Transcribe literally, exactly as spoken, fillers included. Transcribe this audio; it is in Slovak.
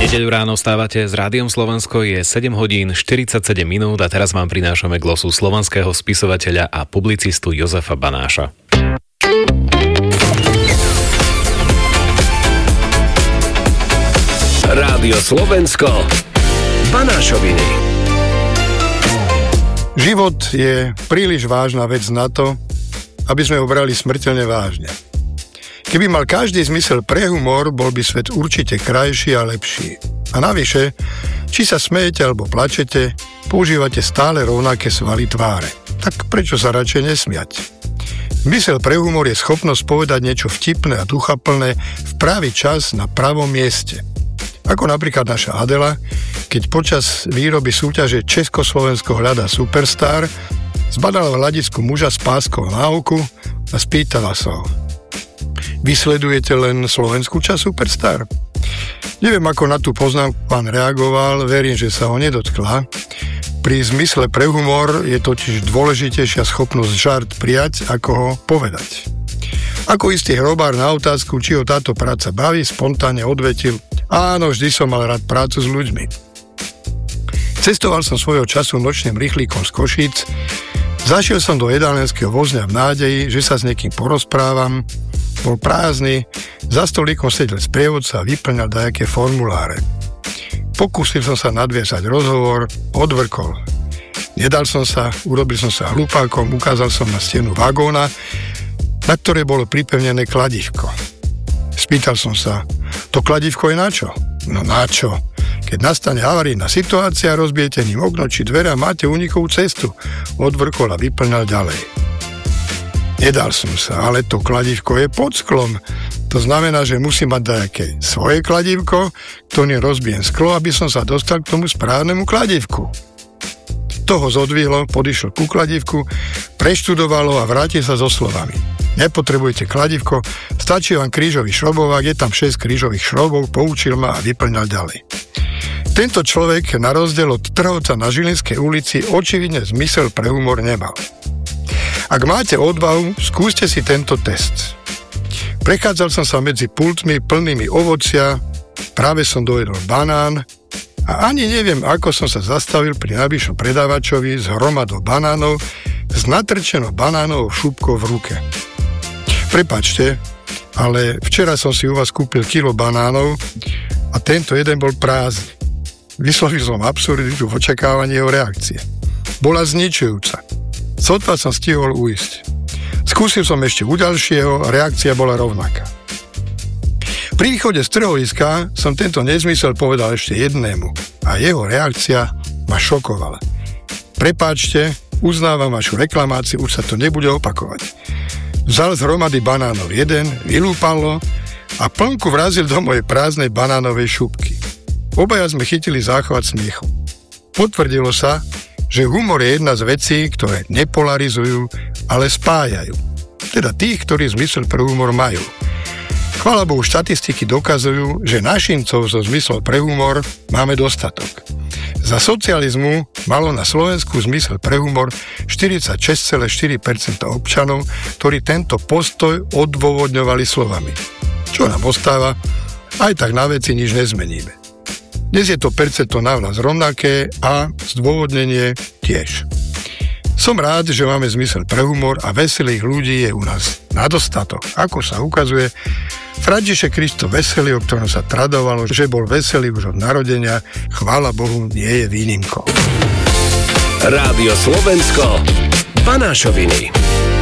nedeľu ráno vstávate s Rádiom Slovensko, je sedem hodín štyridsaťsedem minút a teraz vám prinášame glosu slovenského spisovateľa a publicistu Jozefa Banáša. Rádio Slovensko, Banášoviny. Život je príliš vážna vec na to, aby sme ho brali smrteľne vážne. Keby mal každý zmysel pre humor, bol by svet určite krajší a lepší. A navyše, či sa smejete alebo plačete, používate stále rovnaké svaly tváre. Tak prečo sa radšej nesmiať? Zmysel pre humor je schopnosť povedať niečo vtipné a duchaplné v pravý čas na pravom mieste. Ako napríklad naša Adela, keď počas výroby súťaže Československo hľadá superstar, zbadala v hľadisku muža s páskou na oku a spýtala sa ho: Vysledujete len slovenskú časť Superstar? Neviem, ako na tú poznámku pán reagoval, verím, že sa ho nedotkla. Pri zmysle pre humor je totiž dôležitejšia schopnosť žart prijať, ako ho povedať. Ako istý hrobár na otázku, či ho táto práca baví, spontánne odvetil: áno, vždy som mal rád prácu s ľuďmi. Cestoval som svojho času nočným rýchlíkom z Košíc, zašiel som do jedálenského vozňa v nádeji, že sa s niekým porozprávam. Bol prázdny, za stolíkom sedel sprievodca a vyplňal dajaké formuláre. Pokúsil som sa nadviazať rozhovor, odvrkol. Nedal som sa, urobil som sa hlupákom, ukázal som na stenu vagóna, na ktorej bolo pripevnené kladívko. Spýtal som sa: to kladívko je na čo? No na čo? Keď nastane avarijná situácia, rozbijete ním okno či dvere a máte únikovú cestu. Odvrkol a vyplňal ďalej. Nedal som sa, ale to kladívko je pod sklom. To znamená, že musím mať dajaké svoje kladívko, ktorým rozbijem sklo, aby som sa dostal k tomu správnemu kladívku. Toho zodvihlo, podišiel ku kladívku, preštudovalo a vrátil sa so slovami: nepotrebujete kladívko, stačí vám krížový šrobovák, je tam šesť krížových šrobov, poučil ma a vyplňal ďalej. Tento človek, na rozdiel od trhovca na Žilinskej ulici, očividne zmysel pre humor nemal. Ak máte odvahu, skúste si tento test. Prechádzal som sa medzi pultmi plnými ovocia, práve som dojedol banán a ani neviem, ako som sa zastavil pri najbližšom predávačovi s hromadou banánov s natrčenou banánovou šupkou v ruke. Prepáčte, ale včera som si u vás kúpil kilo banánov a tento jeden bol prázdny. Vyslovil som absurditu v očakávaní jeho reakcie. Bola zničujúca. Sotva som stihol uísť. Skúsil som ešte u ďalšieho a reakcia bola rovnaká. Pri východe z trhoviska som tento nezmysel povedal ešte jednému a jeho reakcia ma šokovala. Prepáčte, uznávam vašu reklamáciu, už sa to nebude opakovať. Vzal z hromady banánov jeden, vylúpalo a plnku vrazil do mojej prázdnej banánovej šupky. Obaja sme chytili záchvat smiechu. Potvrdilo sa, že humor je jedna z vecí, ktoré nepolarizujú, ale spájajú. Teda tých, ktorí zmysel pre humor majú. Chvála Bohu, štatistiky dokazujú, že našimcov so zmyslom pre humor máme dostatok. Za socializmu malo na Slovensku zmysel pre humor štyridsaťšesť celá štyri percenta občanov, ktorí tento postoj odôvodňovali slovami: čo nám ostáva, aj tak na veci nič nezmeníme. Dnes je to percento navľaz rovnaké a zdôvodnenie tiež. Som rád, že máme zmysel pre humor a veselých ľudí je u nás na dostatok. Ako sa ukazuje, František Kristo Veselý, o ktorom sa tradovalo, že bol veselý už od narodenia, chvála Bohu, nie je výnimkou. Rádio Slovensko, Banášoviny.